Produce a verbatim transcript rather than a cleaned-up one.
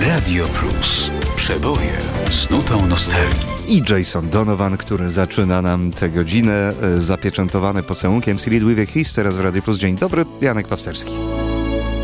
Radio Plus. Przeboje z nutą nostalgii. I Jason Donovan, który zaczyna nam tę godzinę zapieczętowany pocałunkiem C D With a Kiss, teraz w Radio Plus. Dzień dobry, Janek Pasterski.